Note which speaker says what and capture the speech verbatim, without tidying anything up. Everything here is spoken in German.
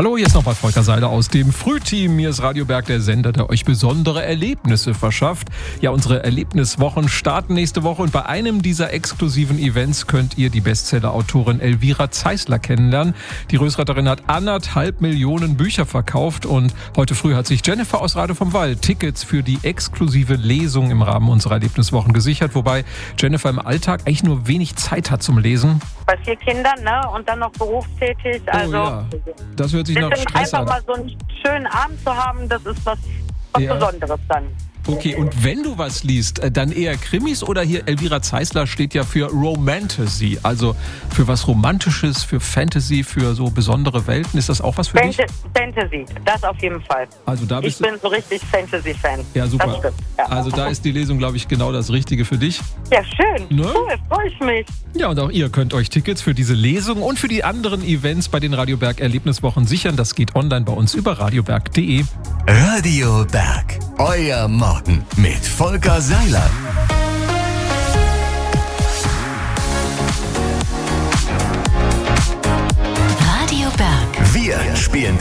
Speaker 1: Hallo, hier ist nochmal Volker Seiler aus dem Frühteam. Hier ist Radio Berg, der Sender, der euch besondere Erlebnisse verschafft. Ja, unsere Erlebniswochen starten nächste Woche und bei einem dieser exklusiven Events könnt ihr die Bestseller-Autorin Elvira Zeisler kennenlernen. Die Rösratterin hat anderthalb Millionen Bücher verkauft und heute früh hat sich Jennifer aus Rade vom Wald Tickets für die exklusive Lesung im Rahmen unserer Erlebniswochen gesichert, wobei Jennifer im Alltag eigentlich nur wenig Zeit hat zum Lesen.
Speaker 2: Bei vier Kindern, ne, und dann noch berufstätig, also...
Speaker 1: Oh ja. Das hört sich nach Stress an.
Speaker 2: Einfach mal so einen schönen Abend zu haben, das ist was, was
Speaker 1: Ja.
Speaker 2: Besonderes dann.
Speaker 1: Okay, und wenn du was liest, dann eher Krimis oder hier Elvira Zeisler steht ja für Romantasy, also für was Romantisches, für Fantasy, für so besondere Welten. Ist das auch was für
Speaker 2: Fant-
Speaker 1: dich?
Speaker 2: Fantasy, das auf jeden Fall.
Speaker 1: Also da
Speaker 2: Ich
Speaker 1: bist
Speaker 2: bin so richtig Fantasy-Fan.
Speaker 1: Ja, super.
Speaker 2: Das stimmt, ja.
Speaker 1: Also da ist die Lesung, glaube ich, genau das Richtige für dich.
Speaker 2: Ja, schön.
Speaker 1: Ne?
Speaker 2: Cool, freue ich mich.
Speaker 1: Ja, und auch ihr könnt euch Tickets für diese Lesung und für die anderen Events bei den Radio Berg Erlebniswochen sichern. Das geht online bei uns über radioberg punkt de.
Speaker 3: Radio Berg, euer Morgen mit Volker Seiler.
Speaker 4: Radio Berg.
Speaker 3: Wir spielen die